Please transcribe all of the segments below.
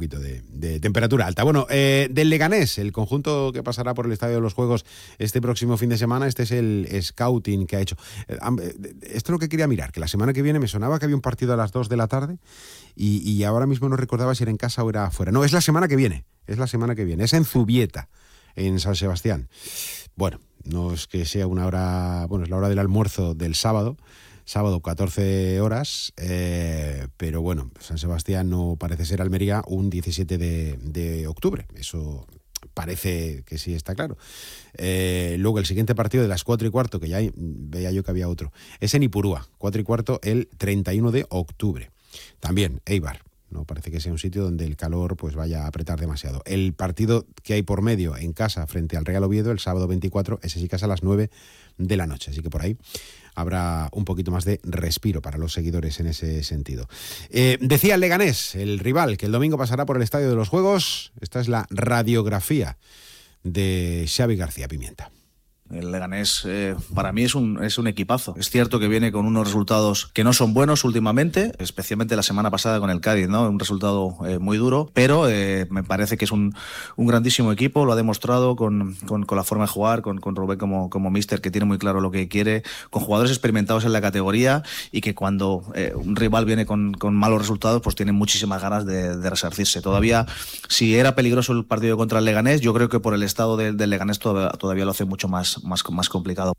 poquito de temperatura alta. Bueno, del Leganés, el conjunto que pasará por el Estadio de los Juegos este próximo fin de semana, este es el scouting que ha hecho. Esto es lo que quería mirar, que la semana que viene me sonaba que había un partido a las 2 de la tarde y ahora mismo no recordaba si era en casa o era afuera. No, es la semana que viene, es en Zubieta, en San Sebastián. Bueno, no es que sea una hora, bueno, es la hora del almuerzo del sábado 14 horas, pero bueno, San Sebastián no parece ser Almería un 17 de octubre, eso parece que sí está claro. Luego el siguiente partido de las 4:15, que ya veía yo que había otro, es en Ipurúa, 4:15 el 31 de octubre. También Eibar. No parece que sea un sitio donde el calor pues vaya a apretar demasiado. El partido que hay por medio en casa frente al Real Oviedo el sábado 24, ese sí que es a las 9 de la noche. Así que por ahí habrá un poquito más de respiro para los seguidores en ese sentido. Decía el Leganés, el rival, que el domingo pasará por el Estadio de los Juegos. Esta es la radiografía de Xavi García Pimienta. El Leganés para mí es un equipazo. Es cierto que viene con unos resultados que no son buenos últimamente, especialmente la semana pasada con el Cádiz, ¿no? Un resultado muy duro, pero me parece que es un grandísimo equipo, lo ha demostrado con la forma de jugar, con Rubén como míster, que tiene muy claro lo que quiere, con jugadores experimentados en la categoría y que cuando un rival viene con malos resultados, pues tiene muchísimas ganas de resarcirse. Todavía, si era peligroso el partido contra el Leganés, yo creo que por el estado del Leganés todavía lo hace mucho más complicado.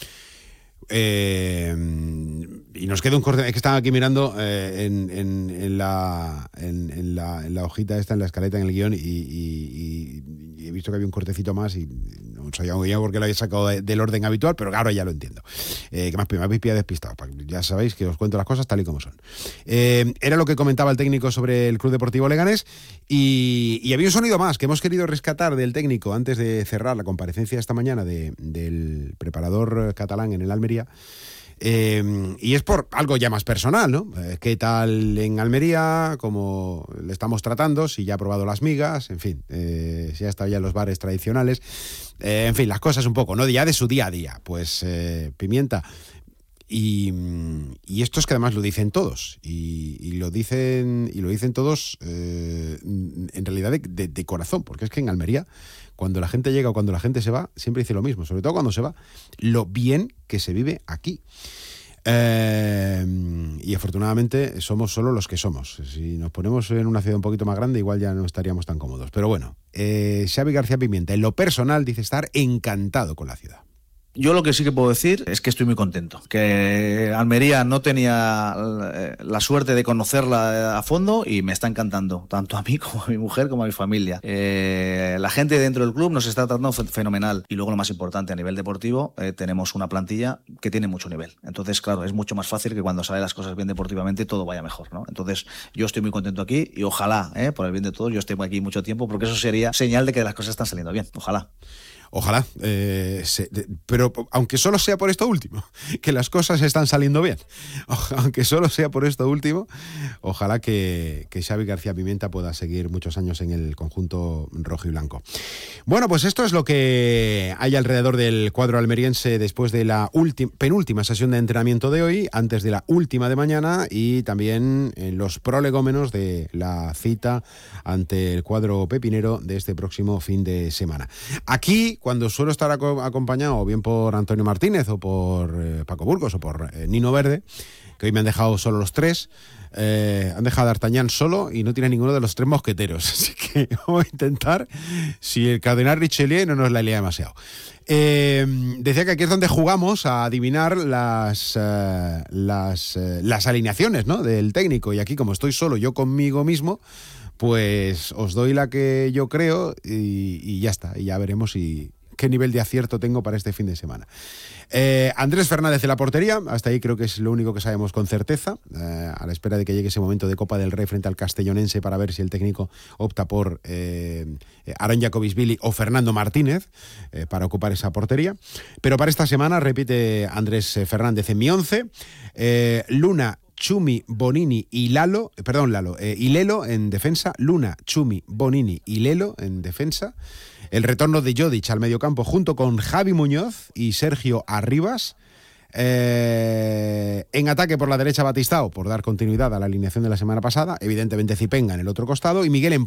Y nos queda un corte, es que estaba aquí mirando en la hojita esta, en la escaleta, en el guión, y he visto que había un cortecito más y no sabía muy bien por qué lo había sacado del orden habitual, pero ahora ya lo entiendo. Que me habéis pillado despistado, ya sabéis que os cuento las cosas tal y como son. Era lo que comentaba el técnico sobre el Club Deportivo Leganés, y había un sonido más que hemos querido rescatar del técnico antes de cerrar la comparecencia esta mañana del preparador catalán en el Almería. Y es por algo ya más personal, ¿no? ¿Qué tal en Almería? ¿Cómo le estamos tratando? Si ya ha probado las migas, en fin, si ha estado ya en los bares tradicionales, en fin, las cosas un poco, ¿no? Ya de su día a día. Pues Pimienta. Y esto es que además lo dicen todos, y lo dicen todos en realidad de corazón, porque es que en Almería, cuando la gente llega o cuando la gente se va, siempre dice lo mismo, sobre todo cuando se va, lo bien que se vive aquí. Y afortunadamente somos solo los que somos. Si nos ponemos en una ciudad un poquito más grande, igual ya no estaríamos tan cómodos. Pero bueno, Xavi García Pimienta, en lo personal, dice estar encantado con la ciudad. Yo lo que sí que puedo decir es que estoy muy contento, que Almería no tenía la suerte de conocerla a fondo y me está encantando, tanto a mí como a mi mujer como a mi familia. La gente dentro del club nos está tratando fenomenal, y luego lo más importante a nivel deportivo, tenemos una plantilla que tiene mucho nivel. Entonces, claro, es mucho más fácil que cuando salen las cosas bien deportivamente todo vaya mejor, ¿no? Entonces, yo estoy muy contento aquí y ojalá, por el bien de todos, yo esté aquí mucho tiempo, porque eso sería señal de que las cosas están saliendo bien. Ojalá, pero aunque solo sea por esto último, que las cosas están saliendo bien, aunque solo sea por esto último, ojalá que Xavi García Pimienta pueda seguir muchos años en el conjunto rojo y blanco. Bueno, pues esto es lo que hay alrededor del cuadro almeriense después de la penúltima sesión de entrenamiento de hoy, antes de la última de mañana, y también los prolegómenos de la cita ante el cuadro pepinero de este próximo fin de semana. Aquí, cuando suelo estar acompañado o bien por Antonio Martínez o por Paco Burgos o por Nino Verde, que hoy me han dejado solo los tres, han dejado a D'Artagnan solo y no tiene ninguno de los tres mosqueteros, así que vamos a intentar, si el cardenal Richelieu no nos la lía demasiado. Decía que aquí es donde jugamos a adivinar las alineaciones, ¿no?, del técnico, y aquí, como estoy solo yo conmigo mismo, pues os doy la que yo creo y ya está, y ya veremos qué nivel de acierto tengo para este fin de semana. Andrés Fernández en la portería, hasta ahí creo que es lo único que sabemos con certeza, a la espera de que llegue ese momento de Copa del Rey frente al Castellonense para ver si el técnico opta por Aaron Jacobisvili o Fernando Martínez para ocupar esa portería. Pero para esta semana repite Andrés Fernández en mi 11, Luna, Chumi, Bonini y Lelo en defensa, Luna, Chumi, Bonini y Lelo en defensa. El retorno de Jodic al mediocampo junto con Javi Muñoz y Sergio Arribas. En ataque por la derecha Batistao, por dar continuidad a la alineación de la semana pasada, evidentemente Zipenga en el otro costado y Miguel